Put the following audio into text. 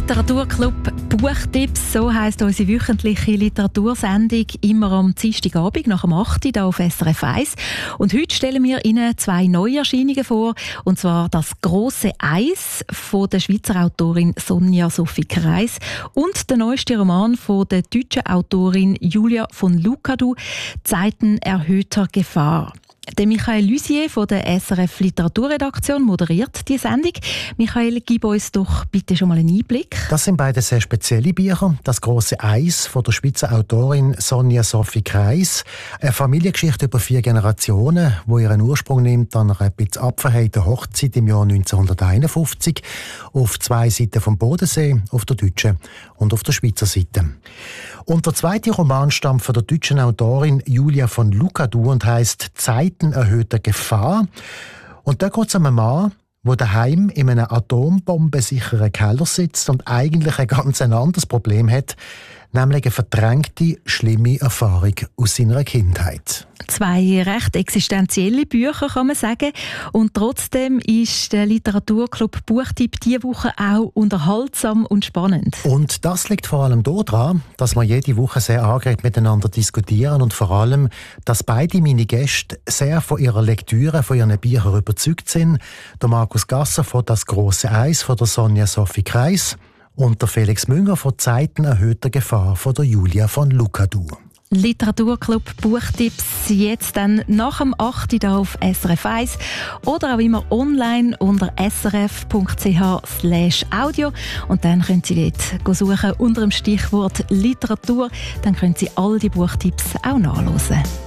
Literaturclub Buchtipps, so heisst unsere wöchentliche Literatursendung, immer am Dienstagabend nach dem 8. Uhr auf SRF 1. Und heute stellen wir Ihnen 2 Neuerscheinungen vor, und zwar «Das grosse Eis» von der Schweizer Autorin Sonja Sophie Kreis und der neueste Roman von der deutschen Autorin Julia von Lucadou, «Zeiten erhöhter Gefahr». Der Michael Lusier von der SRF Literaturredaktion moderiert die Sendung. Michael, gib uns doch bitte schon mal einen Einblick. Das sind beide sehr spezielle Bücher. «Das grosse Eis» von der Schweizer Autorin Sonja Sophie Kreis. Eine Familiengeschichte über 4 Generationen, die ihren Ursprung nimmt an einer etwas abverheiten Hochzeit im Jahr 1951 auf 2 Seiten vom Bodensee, auf der deutschen und auf der Schweizer Seite. Und der zweite Roman stammt von der deutschen Autorin Julia von Lucadou und heisst «Zeiten erhöhter Gefahr». Und da geht es um einen Mann, der daheim in einem atombombesicheren Keller sitzt und eigentlich ein ganz anderes Problem hat, nämlich eine verdrängte, schlimme Erfahrung aus seiner Kindheit. 2 recht existenzielle Bücher, kann man sagen. Und trotzdem ist der Literaturclub Buchtipp diese Woche auch unterhaltsam und spannend. Und das liegt vor allem daran, dass wir jede Woche sehr angeregt miteinander diskutieren und vor allem, dass beide meine Gäste sehr von ihrer Lektüre, von ihren Büchern überzeugt sind. Der Markus Gasser von «Das grosse Eis» von der Sonja Sophie Kreis und der Felix Münger von «Zeiten erhöhter Gefahr» von der Julia von Lucadou. Literaturclub Buchtipps jetzt dann nach dem 8. Uhr auf SRF 1 oder auch immer online unter srf.ch/audio. Und dann können Sie dort suchen unter dem Stichwort Literatur. Dann können Sie all die Buchtipps auch nachlesen.